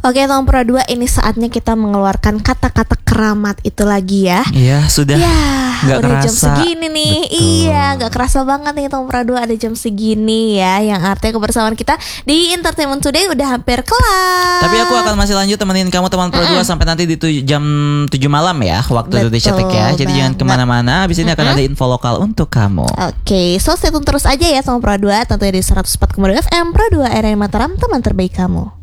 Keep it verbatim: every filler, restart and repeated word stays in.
Oke, Tom Pro dua, ini saatnya kita mengeluarkan kata-kata keramat itu lagi ya. Iya, sudah. Ya, Gak udah kerasa. jam segini nih. Betul. Iya, gak kerasa banget nih Tom Pro dua ada jam segini ya. Yang artinya kebersamaan kita di Entertainment Today udah hampir kelar. Tapi aku akan masih lanjut temenin kamu teman Pro dua sampai nanti di tu- jam tujuh malam ya, waktu Betul Indonesia Tech ya. Jadi jangan banget. kemana-mana. Abis ini akan ada info lokal untuk kamu. Oke, so stay tune terus aja ya sama Pro dua. Tentunya di seratus empat koma dua F M Pro dua R R Mataram, teman terbaik kamu.